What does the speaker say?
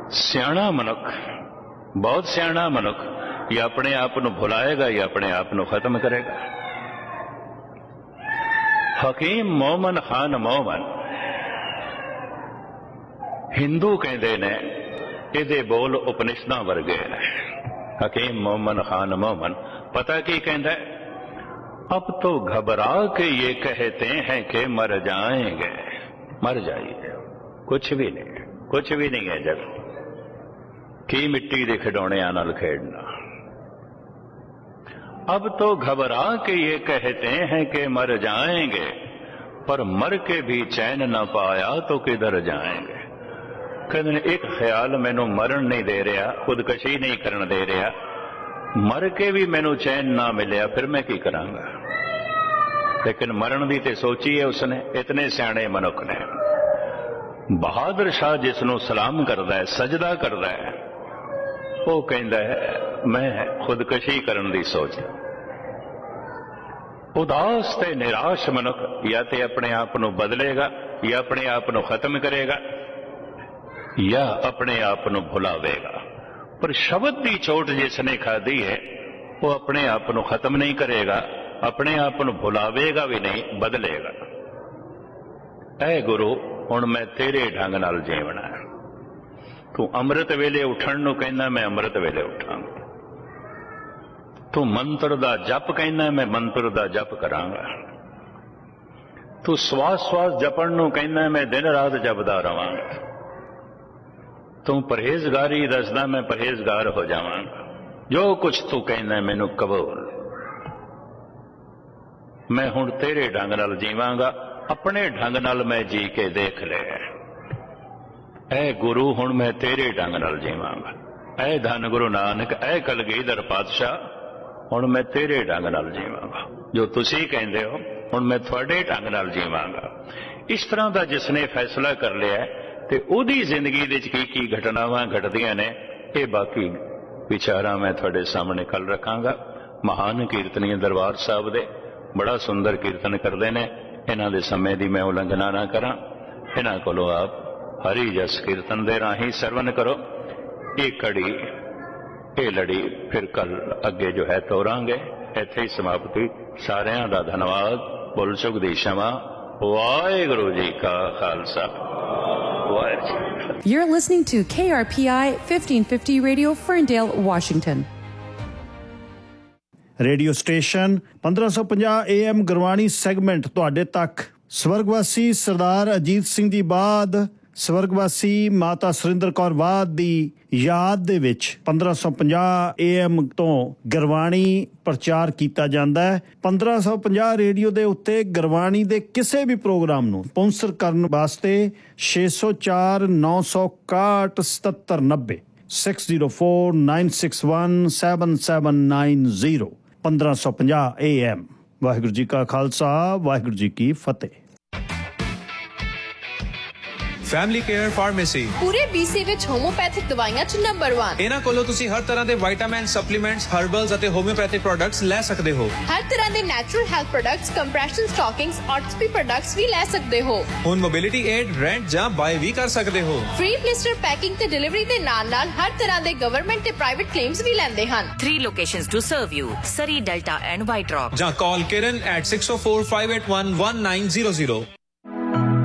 ਸਿਆਣਾ ਮਨੁੱਖ, ਬਹੁਤ ਸਿਆਣਾ ਮਨੁੱਖ ਜਾਂ ਆਪਣੇ ਆਪ ਨੂੰ ਭੁਲਾਏਗਾ ਜਾਂ ਆਪਣੇ ਆਪ ਨੂੰ ਖਤਮ ਕਰੇਗਾ। ਹਕੀਮ ਮੋਮਨ ਖਾਨ ਮੋਮਨ ਹਿੰਦੂ ਕਹਿੰਦੇ ਨੇ, ਇਹਦੇ ਬੋਲ ਉਪਨਿਸ਼ਦਾਂ ਵਰਗੇ ਨੇ। ਹਕੀਮ ਮੋਮਨ ਖਾਨ ਮੋਮਨ ਪਤਾ ਕੀ ਕਹਿੰਦਾ? अब तो घबरा के ये कहते हैं कि मर जाएंगे। मर जाइए, कुछ भी नहीं, कुछ भी नहीं है जग की मिट्टी के खिडौणियां नाल खेडना। अब तो घबरा के ये कहते हैं कि मर जाएंगे, पर मर के भी चैन न पाया तो किधर जाएंगे। कहते एक ख्याल मैनू मरण नहीं दे रहा, खुदकशी नहीं करन दे रहा, मर के भी मैनू चैन ना मिलिया, फिर मैं की करांगा। लेकिन मरण दी ते सोची है उसने। इतने सियाणे मनुख ने। बहादुर शाह जिसनों सलाम करदा है, सजदा करदा है, वो कहंदा है मैं खुदकशी करन दी सोच। उदास ते निराश मनुख या ते अपने आप नू बदलेगा या अपने आप नू खत्म करेगा या अपने आप नू भुलावेगा। पर शब्द की चोट जिसने खाधी है वो अपने आप को खत्म नहीं करेगा, अपने आप को भुलावेगा भी नहीं, बदलेगा। ऐ गुरु हुण मैं तेरे ढंग नाल जीवना है। तू अमृत वेले उठण नूं कहना, मैं अमृत वेले उठांगा। तू मंत्र दा जप कहना, मैं मंत्र दा जप करांगा। तू श्वास श्वास जपण नूं कहना, मैं दिन रात जपदा रहांगा। तू परहेजगारी दसदा, मैं परहेजगार हो जावांगा। जो कुछ तू कहना मैनू कबूल। मैं हुण तेरे ढंग नाल जीवांगा, अपने ढंग नाल मैं जी के देख ले। ऐ गुरु हुण मैं तेरे ढंग नाल जीवांगा। ऐ धन गुरु नानक, ऐ कलगीधर पातशाह, हुण मैं तेरे ढंग नाल जीवांगा। जो तुसी कहंदे हो हुण मैं तुहाडे ढंग नाल जीवांगा। इस तरह का जिसने फैसला कर लिया ते उहदी जिंदगी दे विच की घटनावां घटदियां ने, ये बाकी विचारां मैं तुहाडे सामने कल रखांगा। महान कीर्तनी दरबार साहब दे बड़ा सुंदर कीर्तन करते हैं। इन्हां दे समय दी मैं उलंघना ना करां। इन्हां कोलों आप हरि जस कीर्तन दे राही सरवण करो। ये कड़ी ये लड़ी फिर कल अगे जो है तोरांगे। इत्थे ही समाप्ति। सारियां दा धन्नवाद। बोल सुख दी क्षमा। वाहिगुरू जी का Khalsa. You're listening to KRPI 1550 Radio, Ferndale, Washington. Radio station 1550 AM Gurbani segment ਤੁਹਾਡੇ ਤੱਕ। ਸਵਰਗਵਾਸੀ ਸਰਦਾਰ ਅਜੀਤ ਸਿੰਘ ਦੀ ਬਾਦ ਸਵਰਗਵਾਸੀ ਮਾਤਾ ਸੁਰਿੰਦਰ ਕੌਰ ਬਾਦ ਦੀ ਯਾਦ ਦੇ ਵਿੱਚ 1550 AM ਤੋਂ ਗੁਰਬਾਣੀ ਪ੍ਰਚਾਰ ਕੀਤਾ ਜਾਂਦਾ ਹੈ। 1550 ਰੇਡੀਓ ਦੇ ਉੱਤੇ ਗੁਰਬਾਣੀ ਦੇ ਕਿਸੇ ਵੀ ਪ੍ਰੋਗਰਾਮ ਨੂੰ ਸਪਾਂਸਰ ਕਰਨ ਵਾਸਤੇ 604 961 7790 604961 7790 1550 AM। ਵਾਹਿਗੁਰੂ ਜੀ ਕਾ ਖਾਲਸਾ, ਵਾਹਿਗੁਰੂ ਜੀ ਕੀ ਫਤਿਹ। ਫੈਮਿਲੀ ਕੇਅਰ ਫਾਰਮੇਸੀ ਪੂਰੇ BC ਵਿੱਚ ਹੋਮੋਪੈਥਿਕ ਦਵਾਈਆਂ 'ਚ ਨੰਬਰ 1। ਇਹਨਾਂ ਕੋਲੋਂ ਤੁਸੀਂ ਹਰ ਤਰ੍ਹਾਂ ਦੇ ਵਿਟਾਮਿਨ, ਸਪਲੀਮੈਂਟਸ, ਹਰਬਲਸ ਅਤੇ ਹੋਮਿਓਪੈਥਿਕ ਪ੍ਰੋਡਕਟਸ ਲੈ ਸਕਦੇ ਹੋ। ਹਰ ਤਰ੍ਹਾਂ ਦੇ natural health products, compression ਸਟਾਕਿੰਗਸ, ਆਰਥੋਪੀ products ਵੀ ਲੈ ਸਕਦੇ ਹੋ। ਹੁਣ ਮੋਬਿਲਿਟੀ ਏਡ, ਰੈਂਟ ਜਾਂ ਬਾਏ ਵੀ ਕਰ ਸਕਦੇ ਹੋ। ਫ੍ਰੀ ਬਲਿਸਟਰ ਪੈਕਿੰਗ ਤੇ ਡਿਲੀਵਰੀ ਦੇ ਨਾਲ-ਨਾਲ ਹਰ ਤਰ੍ਹਾਂ ਦੇ ਗਵਰਨਮੈਂਟ ਤੇ ਪ੍ਰਾਈਵੇਟ ਕਲੇਮਸ ਵੀ ਲੈਂਦੇ ਹਨ। 3 locations to serve you: Surrey, Delta and White Rock. ਜਾਂ ਕਾਲ Kiran at 604-581-1900.